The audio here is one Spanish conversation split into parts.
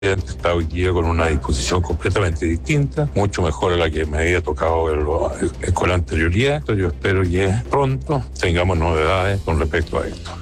está hoy día con una disposición completamente distinta, mucho mejor a la que me había tocado con la anterioridad. Yo espero que pronto tengamos novedades con respecto a esto.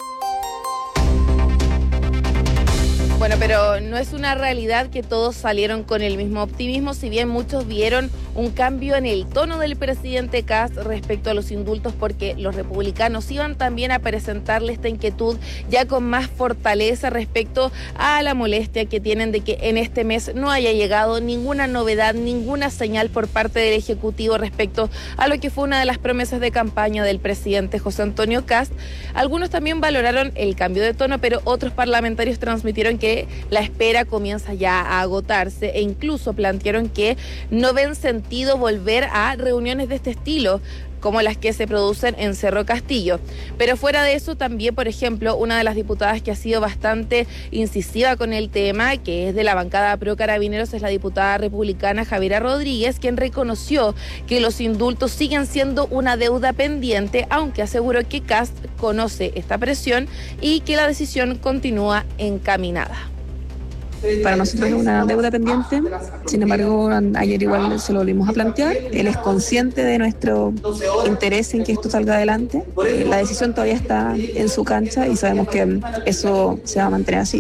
Bueno, pero no es una realidad que todos salieron con el mismo optimismo, si bien muchos vieron un cambio en el tono del presidente Kast respecto a los indultos, porque los republicanos iban también a presentarle esta inquietud ya con más fortaleza respecto a la molestia que tienen de que en este mes no haya llegado ninguna novedad, ninguna señal por parte del Ejecutivo respecto a lo que fue una de las promesas de campaña del presidente José Antonio Kast. Algunos también valoraron el cambio de tono, pero otros parlamentarios transmitieron que la espera comienza ya a agotarse e incluso plantearon que no ven sentido volver a reuniones de este estilo como las que se producen en Cerro Castillo. Pero fuera de eso, también, por ejemplo, una de las diputadas que ha sido bastante incisiva con el tema, que es de la bancada pro Carabineros, es la diputada republicana Javiera Rodríguez, quien reconoció que los indultos siguen siendo una deuda pendiente, aunque aseguró que Kast conoce esta presión y que la decisión continúa encaminada. Para nosotros es una deuda pendiente, sin embargo, ayer igual se lo volvimos a plantear. Él es consciente de nuestro interés en que esto salga adelante. La decisión todavía está en su cancha y sabemos que eso se va a mantener así.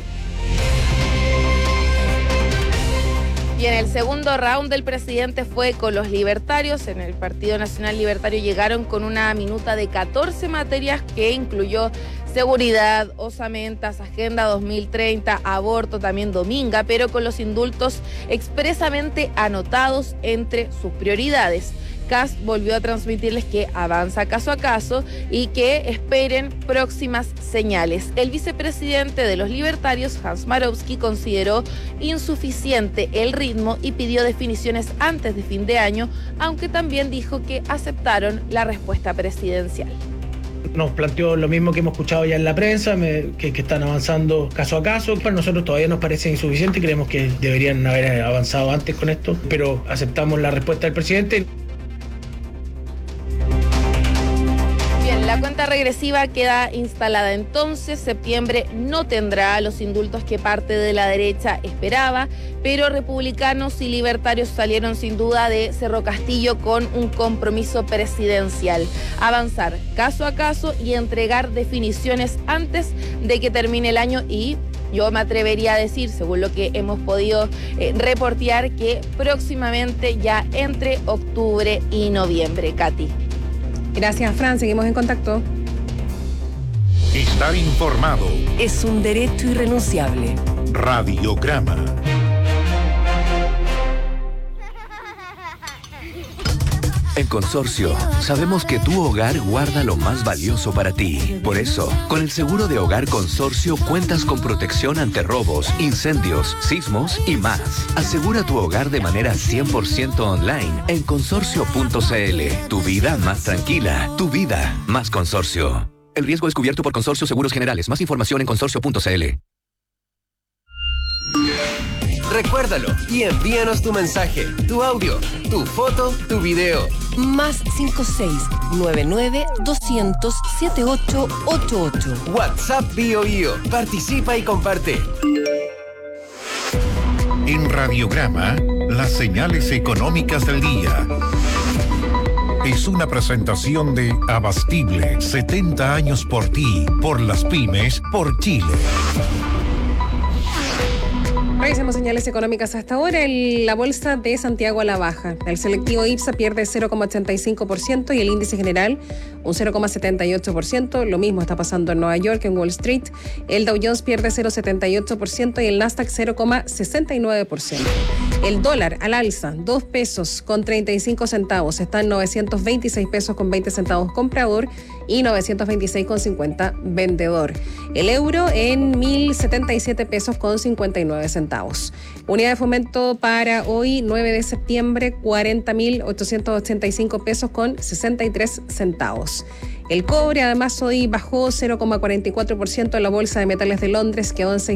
Y en el segundo round del presidente fue con los libertarios. En el Partido Nacional Libertario llegaron con una minuta de 14 materias que incluyó seguridad, osamentas, Agenda 2030, aborto, también Dominga, pero con los indultos expresamente anotados entre sus prioridades. Kast volvió a transmitirles que avanza caso a caso y que esperen próximas señales. El vicepresidente de los libertarios, Hans Marowski, consideró insuficiente el ritmo y pidió definiciones antes de fin de año, aunque también dijo que aceptaron la respuesta presidencial. Nos planteó lo mismo que hemos escuchado ya en la prensa, que están avanzando caso a caso. Para nosotros todavía nos parece insuficiente, creemos que deberían haber avanzado antes con esto, pero aceptamos la respuesta del presidente. La cuenta regresiva queda instalada entonces. Septiembre no tendrá los indultos que parte de la derecha esperaba, pero republicanos y libertarios salieron sin duda de Cerro Castillo con un compromiso presidencial: avanzar caso a caso y entregar definiciones antes de que termine el año. Y yo me atrevería a decir, según lo que hemos podido reportear, que próximamente ya entre octubre y noviembre. Katy. Gracias, Fran. Seguimos en contacto. Estar informado es un derecho irrenunciable. Radiograma. En Consorcio, sabemos que tu hogar guarda lo más valioso para ti. Por eso, con el seguro de hogar Consorcio cuentas con protección ante robos, incendios, sismos y más. Asegura tu hogar de manera 100% online en consorcio.cl. Tu vida más tranquila, tu vida más Consorcio. El riesgo es cubierto por Consorcio Seguros Generales. Más información en consorcio.cl. Recuérdalo y envíanos tu mensaje, tu audio, tu foto, tu video. Más 56-99-200-7888. WhatsApp BioIo. Participa y comparte. En Radiograma, las señales económicas del día. Es una presentación de Abastible, 70 años por ti, por las pymes, por Chile. Revisemos señales económicas hasta ahora. La bolsa de Santiago a la baja. El selectivo IPSA pierde 0,85% y el índice general un 0,78%. Lo mismo está pasando en Nueva York, en Wall Street. El Dow Jones pierde 0,78% y el Nasdaq 0,69%. El dólar al alza, 2 pesos con 35 centavos. Está en 926 pesos con 20 centavos comprador y 926 con 50 vendedor. El euro en 1.077 pesos con 59 centavos. Unidad de fomento para hoy, 9 de septiembre, 40.885 pesos con 63 centavos. El cobre, además, hoy bajó 0,44% en la Bolsa de Metales de Londres, quedó en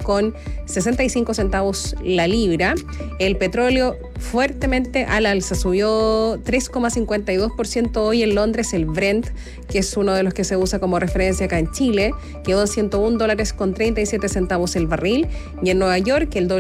$6.65 la libra. El petróleo fuertemente al alza, subió 3,52% hoy en Londres. El Brent, que es uno de los que se usa como referencia acá en Chile, quedó en $101.37 el barril. Y en Nueva York, el